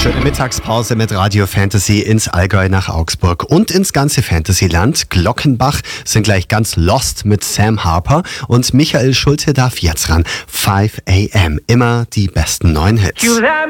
Schöne Mittagspause mit Radio Fantasy ins Allgäu nach Augsburg und ins ganze Fantasyland. Glockenbach sind gleich ganz lost mit Sam Harper und Michael Schulte darf jetzt ran. 5 AM. Immer die besten neuen Hits.